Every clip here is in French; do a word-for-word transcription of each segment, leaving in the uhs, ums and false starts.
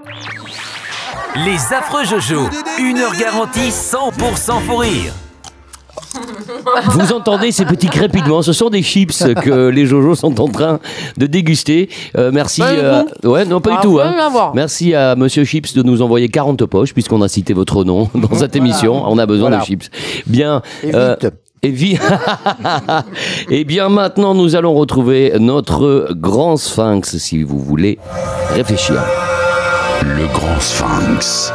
Les affreux Jojo, une heure garantie cent pour cent fou rire. Vous entendez ces petits crépitements, ce sont des chips que les Jojo sont en train de déguster. Euh, merci. Euh, ouais, non, pas du tout. Hein. Merci à Monsieur Chips de nous envoyer quarante poches, puisqu'on a cité votre nom dans cette émission. On a besoin voilà. de chips. Bien. Et euh, vite. Et, vi- et bien maintenant, nous allons retrouver notre grand sphinx, si vous voulez réfléchir. Le grand sphinx.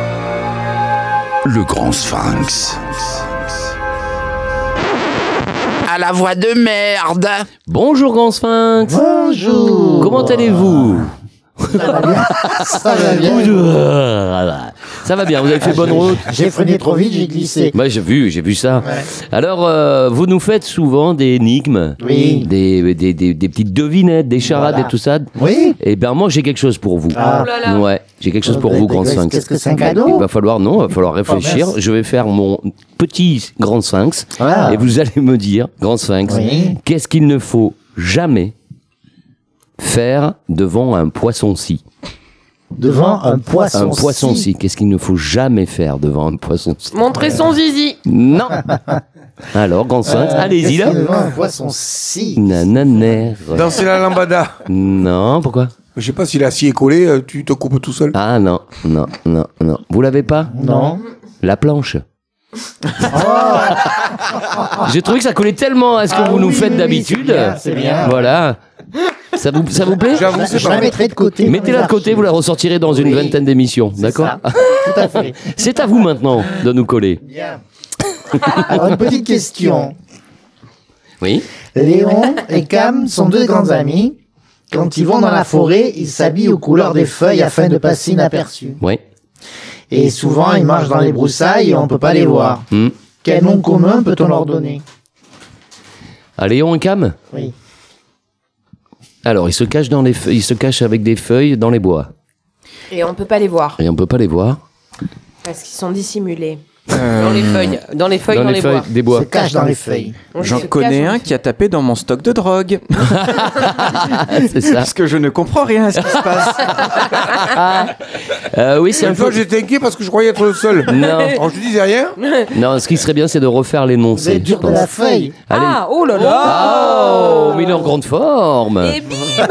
Le grand sphinx. À la voix de merde. Bonjour grand sphinx. Bonjour. Comment allez-vous ? Ça va bien. Ça va bien. Ça va bien, vous avez fait Ah, bonne j'ai- route. J'ai freiné trop vite, j'ai glissé. Bah, j'ai vu, j'ai vu ça. Ouais. Alors, euh, vous nous faites souvent des énigmes, Oui. des, des, des, des petites devinettes, des charades Voilà. et tout ça. Oui. Et ben moi, j'ai quelque chose pour vous. Ah. Oh là là. Ouais, j'ai quelque chose Oh, pour bah, vous, grand qu'est-ce- sphinx. qu'est-ce que c'est un cadeau Il va falloir, non, il va falloir réfléchir. merci. Je vais faire mon petit grand sphinx Ah. et vous allez me dire, grand sphinx, Oui. qu'est-ce qu'il ne faut jamais faire devant un poisson-ci. Devant un poisson. Un poisson-ci, qu'est-ce qu'il ne faut jamais faire devant un poisson-ci? Montrer son zizi. Non. Alors, grand sphinx, allez-y là. Devant un poisson si. Nanana. Danser la lambada. Non, pourquoi? Je sais pas si l'acier est collé, euh, tu te coupes tout seul. Ah non, non, non, non. Vous l'avez pas? Non. La planche. Oh. J'ai trouvé que ça collait tellement à ce que Ah vous nous oui, faites oui, oui, d'habitude. c'est bien, c'est bien. Voilà. Ça vous, ça vous plaît? J'avoue, Je, c'est je pas la mal. mettrai de côté. Mettez-la de côté, vous la ressortirez dans une Oui. vingtaine d'émissions, d'accord? Ça. Tout à fait. C'est à vous maintenant de nous coller. Bien. Alors, une petite question. Oui. Léon et Cam sont deux grands amis. Quand ils vont dans la forêt, ils s'habillent aux couleurs des feuilles afin de passer inaperçus. Oui. Et souvent, ils marchent dans les broussailles et on ne peut pas les voir. Hmm. Quel nom commun peut-on leur donner? Ah, Léon et Cam? Oui. Alors, ils se cachent dans les feuilles, ils se cachent avec des feuilles dans les bois. Et on peut pas les voir Et on peut pas les voir. parce qu'ils sont dissimulés dans les feuilles, dans les feuilles, dans, dans, les, les, feuilles bois. des Ils bois. se cachent dans les feuilles. On J'en se connais cache, un on- qui a tapé dans mon stock de drogue. C'est ça. Parce que je ne comprends rien à ce qui se passe. Euh, oui, c'est un Une fois, peu. j'étais inquiet parce que je croyais être le seul. Non. Alors, je te disais rien. Non, ce qui serait bien, c'est de refaire Vous l'énoncé. êtes dur je de pense. la feuille. Allez. Ah, oh là là. Oh, mais il est en grande forme. Et bim.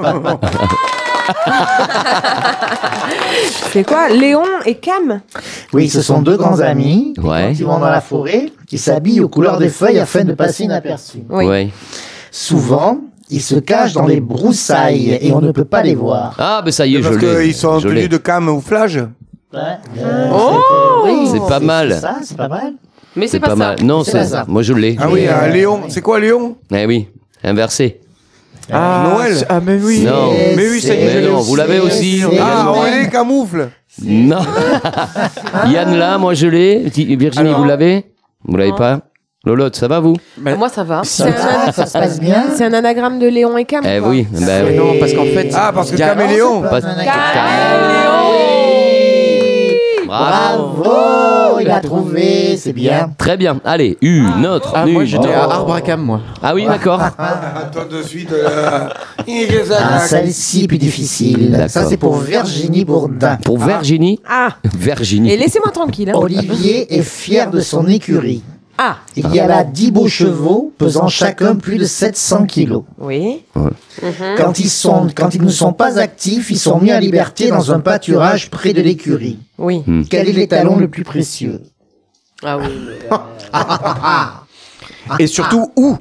C'est quoi, Léon et Cam? Oui, ce sont deux grands amis. Et Ouais. Quand ils vont dans la forêt, ils s'habillent aux couleurs des feuilles afin de passer inaperçus. Oui. Ouais. Souvent, ils se cachent dans les broussailles et on ne peut pas les voir. Ah, ben ça y est, Parce je l'ai. qu'ils sont Je l'ai. tenus de camouflage. Ouais. Euh, Oh. c'était- oui, C'est pas mal. C'est ça, c'est pas mal. Mais c'est C'est pas, pas ça. mal. Non, C'est c'est pas ça. ça. Moi, je l'ai. Ah oui, Mais, un euh, Léon. C'est quoi Léon? Eh oui, inversé. Ah, Noël. c'est- Ah, mais oui. Non. Mais oui, ça y est, Mais je l'ai non, aussi. vous l'avez aussi. c'est- Ah, le on même. les camoufle. Non. Yann là, moi je l'ai. Ti- Virginie, Alors. vous l'avez? Vous l'avez Non. pas? Lolotte, ça va vous? Bah, Ah, moi, ça va. Ça C'est va, un, ça se passe bien. c'est un anagramme de Léon et Cam. Eh quoi. oui, ben C'est- oui. non, parce qu'en fait. Ah, parce que il y a- caméléon. Pas- Bravo. Bravo, il a trouvé, c'est bien. Très bien. Allez, une autre. Ah, moi, une. j'étais à Arbre à Cam, moi. Ah oui, d'accord. Ah, toi de suite. euh, Ah, celle-ci plus difficile. D'accord. Ça, c'est pour Virginie Bourdin. Pour Virginie. Ah, Virginie. et laissez-moi tranquille. hein. Olivier est fier de son écurie. Ah, Il y a là dix beaux chevaux, pesant chacun plus de sept cents kilos. oui. Quand ils, sont, quand ils ne sont pas actifs, ils sont mis à liberté dans un pâturage près de l'écurie. Oui. Quel est l'étalon le plus précieux? Ah oui. Et surtout, où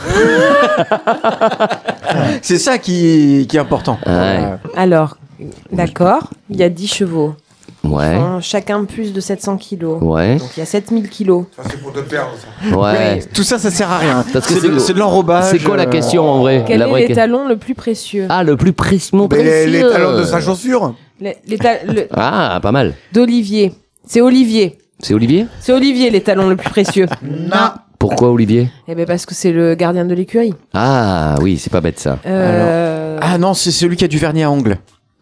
C'est ça qui, qui est important. Ouais. Alors, d'accord, il y a dix chevaux. Ouais. Hein, chacun plus de sept cents kilos. Ouais. Donc il y a sept mille kilos. Ça, c'est pour te perdre, ça. Ouais. Tout ça, ça sert à rien. Parce que C'est c'est- de, c'est de l'enrobage. C'est quoi la euh, question en vrai? Quel La est vraie que- l'étalon le plus précieux? Ah, le plus précieux. Mais les, les talons de sa chaussure. Les- l'éta- le- Ah, pas mal. D'Olivier. C'est Olivier. C'est Olivier? C'est Olivier l'étalon le plus précieux. Non. Pourquoi Olivier? Eh bien parce que c'est le gardien de l'écurie. Ah oui, c'est pas bête ça. Euh... Ah non, c'est celui qui a du vernis à ongles.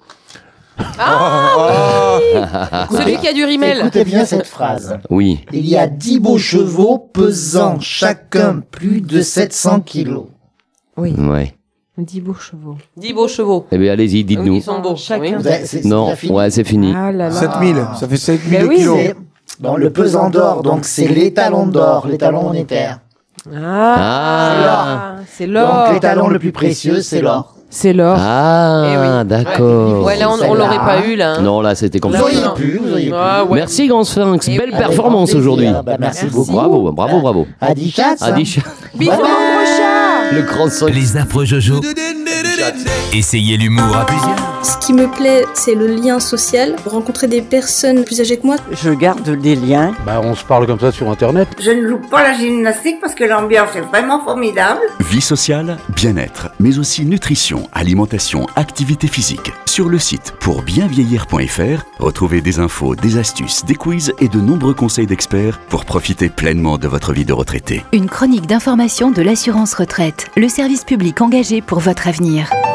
Celui qui a du rimel. Écoutez bien cette phrase. Oui. Il y a dix beaux chevaux pesant chacun plus de sept cents kilos. Oui. Ouais. dix beaux chevaux. dix beaux chevaux. Eh bien, allez-y, dites-nous. Ils sont beaux. Chacun. Non, ouais, c'est fini. Ah là là. sept mille, ça fait sept mille Ben oui, kilos. C'est dans le pesant d'or, donc c'est l'étalon d'or, l'étalon monétaire. Ah, Ah. c'est l'or. Donc l'étalon le plus précieux, c'est l'or. C'est l'or. Ah, Eh oui. d'accord. Ouais, là, on, on l'aurait pas eu, là. hein. Non, là, c'était Vous compliqué. auriez pu, vous auriez pu. Ah, ouais. Merci, Grand Sphinx. Et Belle oui. performance Avec aujourd'hui. plaisir. Bah, merci beaucoup. Bravo, bravo, bravo. Adichat, ça. Adichat. Bisous, mon gros chat. Le grand son. Les affreux Jojo. Essayez l'humour à plusieurs. Ce qui me plaît, c'est le lien social, rencontrer des personnes plus âgées que moi. Je garde des liens. Bah, on se parle comme ça sur Internet. Je ne loupe pas la gymnastique parce que l'ambiance est vraiment formidable. Vie sociale, bien-être, mais aussi nutrition, alimentation, activité physique. Sur le site pour bien vieillir point f r, retrouvez des infos, des astuces, des quiz et de nombreux conseils d'experts pour profiter pleinement de votre vie de retraité. Une chronique d'information de l'assurance retraite, le service public engagé pour votre avenir.